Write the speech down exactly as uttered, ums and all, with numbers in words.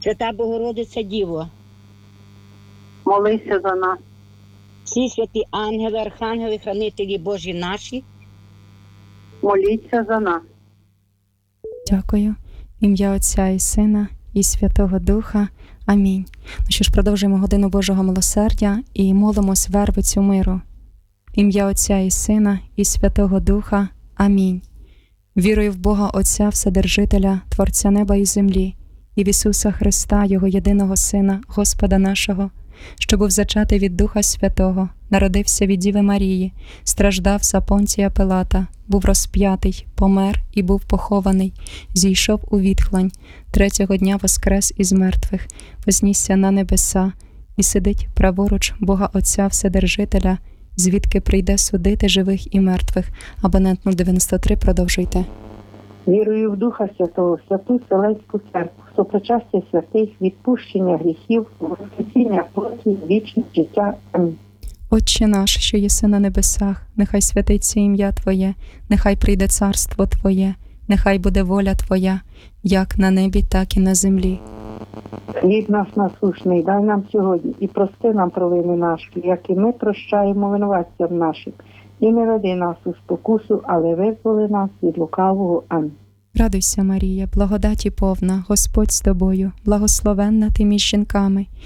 Свята Богородиця Діво, молися за нас. всі святі ангели, архангели, хранителі Божі наші, Моліться за нас. Дякую. В ім'я Отця і Сина, і Святого Духа. Амінь. Ну що ж, продовжуємо годину Божого милосердя і молимось вервицю миру. В ім'я Отця і Сина, і Святого Духа. Амінь. Вірую в Бога Отця Вседержителя, Творця неба і землі, і в Ісуса Христа, Його єдиного Сина, Господа нашого, що був зачатий від Духа Святого, народився від Діви Марії, страждав за Понтія Пилата, був розп'ятий, помер і був похований, зійшов у відхлань, третього дня воскрес із мертвих, вознісся на небеса і сидить праворуч Бога Отця Вседержителя, звідки прийде судити живих і мертвих. Абонент нуль дев'яносто три, продовжуйте. Вірую в Духа Святого, Святу Вселенську Церкву, сопричастя святих, відпущення гріхів, воскресіння плоті, вічне життя. Амінь. Отче наш, що єси на небесах, нехай святиться ім'я Твоє, нехай прийде царство Твоє, нехай буде воля Твоя, як на небі, так і на землі. Хліб наш насущний дай нам сьогодні, і прости нам провини наші, як і ми прощаємо винуватцям нашим. І не веди нас у спокусу, але визволи нас від лукавого. Амінь. Радуйся, Марія, благодаті повна, Господь з тобою, благословенна ти між жінками,